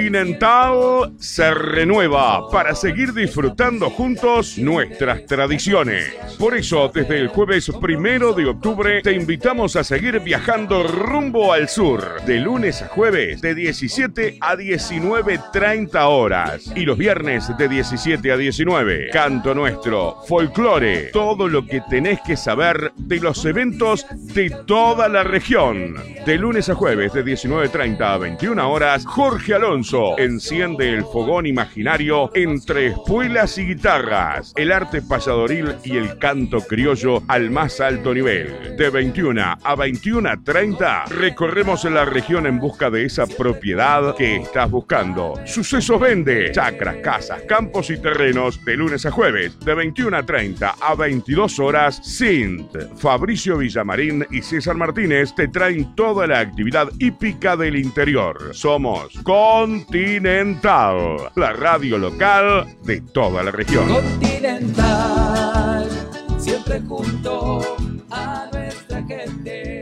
Continental se renueva para seguir disfrutando juntos nuestras tradiciones. Por eso, desde el jueves 1 de octubre, te invitamos a seguir viajando rumbo al sur, de lunes a jueves, de 17 a 19:30 horas, y los viernes de 17 a 19. Canto nuestro, folclore, todo lo que tenés que saber de los eventos de toda la región. De lunes a jueves, de 19:30 a 21 horas, Jorge Alonso enciende el fogón imaginario entre espuelas y guitarras, el arte payadoril y el canto criollo al más alto nivel. De 21 a 21:30 recorremos la región en busca de esa propiedad que estás buscando. Sucesos Vende, chacras, casas, campos y terrenos, de lunes a jueves, de 21:30 a 22 horas. Sint, Fabricio Villamarín y César Martínez te traen toda la actividad hípica del interior. Somos Continental, la radio local de toda la región. Continental, siempre junto a nuestra gente.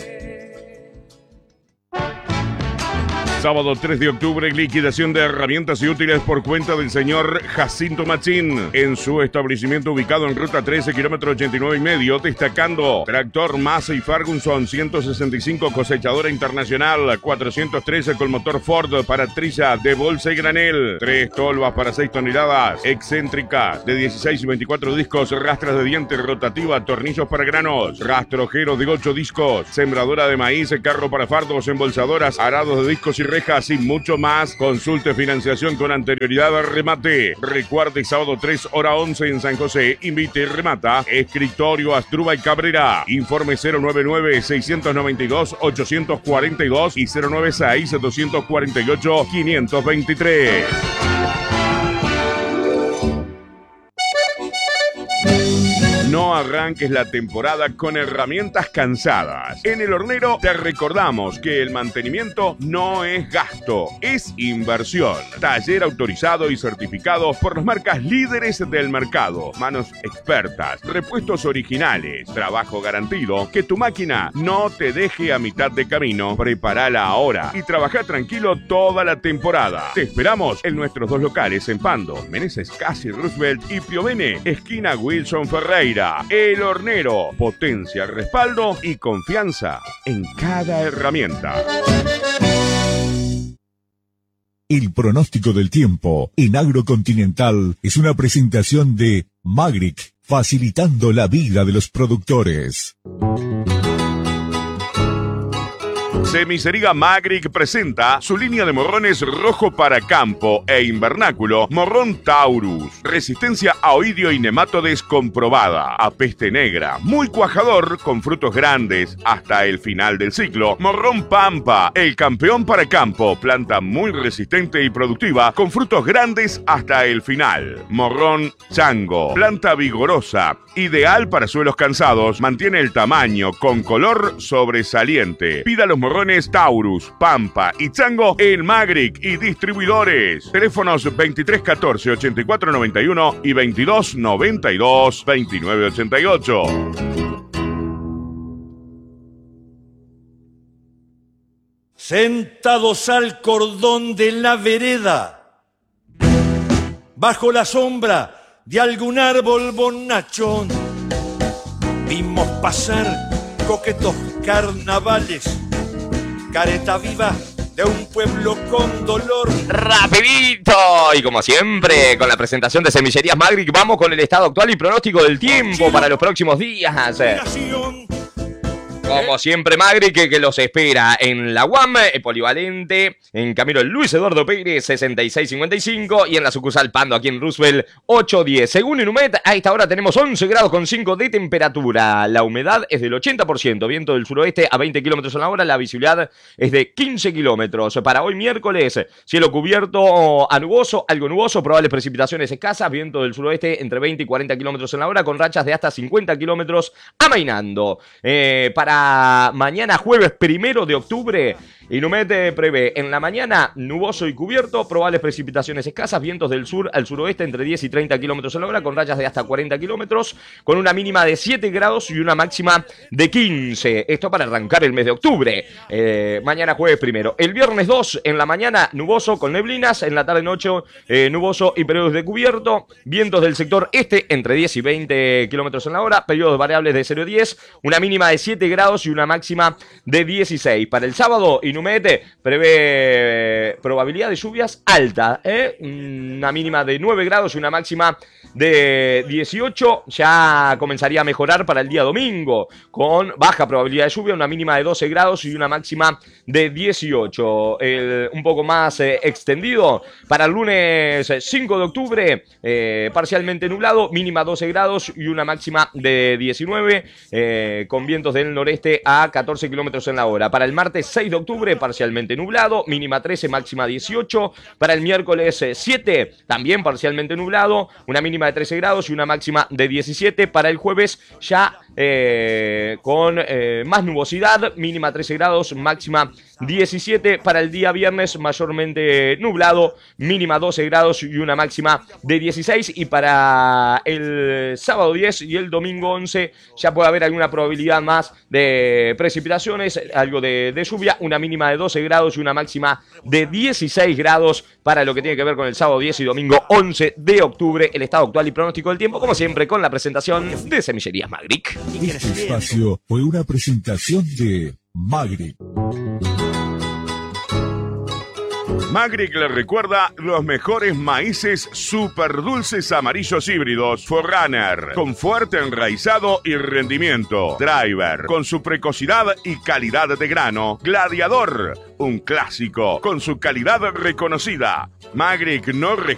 Sábado 3 de octubre, liquidación de herramientas y útiles por cuenta del señor Jacinto Machín en su establecimiento ubicado en ruta 13, kilómetro 89,5, destacando tractor Massey Ferguson 165 cosechadora internacional, 413 con motor Ford para trilla de bolsa y granel, 3 tolvas para 6 toneladas, excéntrica de 16 y 24 discos, rastras de diente rotativa, tornillos para granos, rastrojero de 8 discos, sembradora de maíz, carro para fardos, embolsadoras, arados de discos y rejas y mucho más. Consulte financiación con anterioridad al remate. Recuerde, sábado 3, hora 11 en San José. Invite y remata Escritorio Astruba y Cabrera. Informe 099-692-842 y 096-248-523. No arranques la temporada con herramientas cansadas. En El Hornero te recordamos que el mantenimiento no es gasto, es inversión. Taller autorizado y certificado por las marcas líderes del mercado. Manos expertas, repuestos originales, trabajo garantido. Que tu máquina no te deje a mitad de camino. Prepárala ahora y trabaja tranquilo toda la temporada. Te esperamos en nuestros 2 locales en Pando, Meneses Casi Roosevelt y Piovene, esquina Wilson Ferreira. El Hornero, potencia, respaldo y confianza en cada herramienta. El pronóstico del tiempo en Agrocontinental es una presentación de Magric, facilitando la vida de los productores. Semicería Magric presenta su línea de morrones rojo para campo e invernáculo, morrón Taurus, resistencia a oidio y nematodes comprobada, a peste negra, muy cuajador con frutos grandes hasta el final del ciclo. Morrón Pampa, el campeón para campo, planta muy resistente y productiva con frutos grandes hasta el final. Morrón Chango, planta vigorosa, ideal para suelos cansados, mantiene el tamaño con color sobresaliente. Pida los morrones Taurus, Pampa y Chango en Magric y distribuidores. Teléfonos 2314-8491 y 2292-2988. Sentados al cordón de la vereda, bajo la sombra de algún árbol bonachón, vimos pasar coquetos carnavales, careta viva de un pueblo con dolor. Rapidito, y como siempre, con la presentación de Semillerías Magric, vamos con el estado actual y pronóstico del tiempo para los próximos días. Como siempre, Magric, que los espera en la UAM, polivalente, en Camino Luis Eduardo Pérez, 6655, y en la sucursal Pando, aquí en Roosevelt, 810. Según Inumet, a esta hora tenemos 11 grados con 5 de temperatura. La humedad es del 80%, viento del suroeste a 20 kilómetros a la hora, la visibilidad es de 15 kilómetros. Para hoy miércoles, cielo cubierto a nuboso, algo nuboso, probables precipitaciones escasas, viento del suroeste entre 20 y 40 kilómetros a la hora, con rachas de hasta 50 kilómetros amainando. Para mañana jueves 1 de octubre, Inumet prevé en la mañana nuboso y cubierto, probables precipitaciones escasas, vientos del sur al suroeste entre 10 y 30 kilómetros a la hora, con rayas de hasta 40 kilómetros, con una mínima de 7 grados y una máxima de 15. Esto para arrancar el mes de octubre. Mañana jueves primero. El viernes 2 en la mañana nuboso con neblinas, en la tarde-noche nuboso y periodos de cubierto, vientos del sector este entre 10 y 20 kilómetros en la hora, periodos variables de 0 a 10, una mínima de 7 grados y una máxima de 16. Para el sábado, Inumet prevé probabilidad de lluvias alta, una mínima de 9 grados y una máxima de 18. Ya comenzaría a mejorar para el día domingo, con baja probabilidad de lluvia, una mínima de 12 grados y una máxima de 18. Un poco más extendido para el lunes 5 de octubre, parcialmente nublado, mínima 12 grados y una máxima de 19, con vientos del noreste a 14 kilómetros en la hora. Para el martes 6 de octubre, parcialmente nublado, mínima 13, máxima 18. Para el miércoles 7, también parcialmente nublado, una mínima de 13 grados y una máxima de 17. Para el jueves ya con más nubosidad, mínima 13 grados, máxima 17. Para el día viernes mayormente nublado, mínima 12 grados y una máxima de 16. Y para el sábado 10 y el domingo 11 ya puede haber alguna probabilidad más de precipitaciones, algo de lluvia, una mínima de 12 grados y una máxima de 16 grados para lo que tiene que ver con el sábado 10 y domingo 11 de octubre. El estado actual y pronóstico del tiempo, como siempre, con la presentación de Semillerías Magric. Este espacio fue una presentación de Magric. Magric le recuerda los mejores maíces super dulces amarillos híbridos. Forerunner, con fuerte enraizado y rendimiento. Driver, con su precocidad y calidad de grano. Gladiador, un clásico, con su calidad reconocida. Magric no